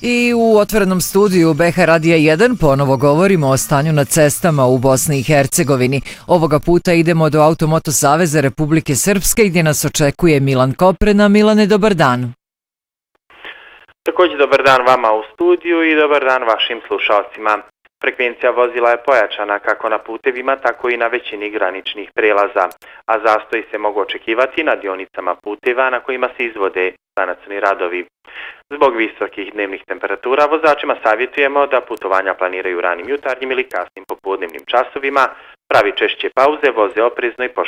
I u otvorenom studiju BH Radija 1 ponovo govorimo o stanju na cestama u Bosni i Hercegovini. Ovoga puta idemo do Automoto Saveza Republike Srpske gdje nas očekuje Milan Koprena. Milane, dobar dan. Također dobar dan vama u studiju i dobar dan vašim slušalcima. Frekvencija vozila je pojačana kako na putevima, tako i na većini graničnih prelaza, a zastoji se mogu očekivati na dionicama puteva na kojima se izvode sanacioni radovi. Zbog visokih dnevnih temperatura vozačima savjetujemo da putovanja planiraju ranim jutarnjim ili kasnim popodnevnim časovima, pravi češće pauze, voze oprezno i